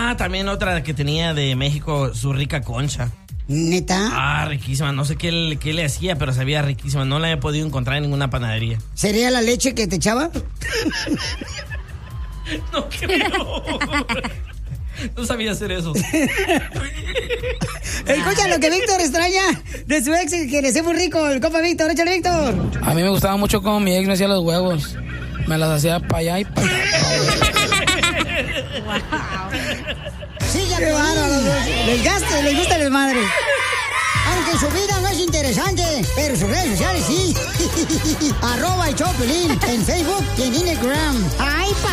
También otra que tenía de México, su rica concha. ¿Neta? Riquísima. No sé qué le hacía, pero sabía riquísima. No la he podido encontrar en ninguna panadería. ¿Sería la leche que te echaba? No creo. No sabía hacer eso. Escucha lo que Víctor extraña de su ex, que le hace muy rico el compa Víctor. Échale, Víctor. A mí me gustaba mucho cómo mi ex me hacía los huevos. Me las hacía para allá y para allá. Sí, ya qué bárbaro. Les gusta el desmadre. Aunque su vida no es interesante, pero sus redes sociales sí. @el Show de Piolín en Facebook y en Instagram. ¡Ay,